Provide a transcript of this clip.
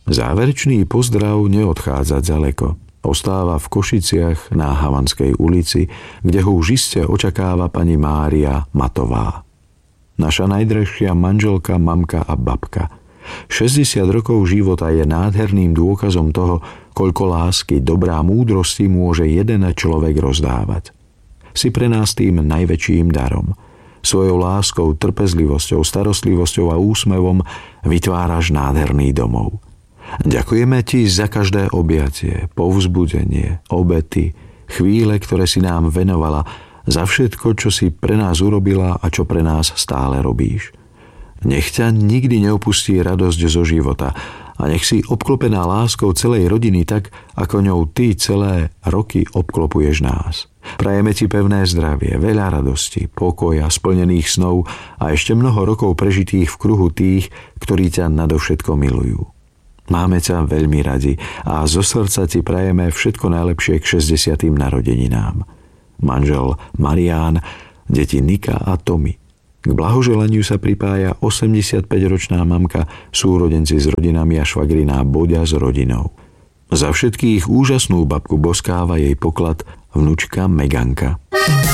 Záverečný pozdrav neodchádza ďaleko. Ostáva v Košiciach na Havanskej ulici, kde ho už iste očakáva pani Mária Matová. Naša najdrahšia manželka, mamka a babka. 60 rokov života je nádherným dôkazom toho, koľko lásky, dobrá múdrosti môže jeden človek rozdávať. Si pre nás tým najväčším darom. Svojou láskou, trpezlivosťou, starostlivosťou a úsmevom vytváraš nádherný domov. Ďakujeme ti za každé objatie, povzbudenie, obety, chvíle, ktoré si nám venovala, za všetko, čo si pre nás urobila a čo pre nás stále robíš. Nech ťa nikdy neopustí radosť zo života a nech si obklopená láskou celej rodiny tak, ako ňou ty celé roky obklopuješ nás. Prajeme ti pevné zdravie, veľa radosti, pokoja, splnených snov a ešte mnoho rokov prežitých v kruhu tých, ktorí ťa nadovšetko milujú. Máme ťa veľmi radi a zo srdca ti prajeme všetko najlepšie k 60. narodeninám. Manžel Marián, deti Nika a Tomi. K blahoželaniu sa pripája 85-ročná mamka, súrodenci s rodinami a švagriná Boďa s rodinou. Za všetkých úžasnú babku boskáva jej poklad vnučka Meganka.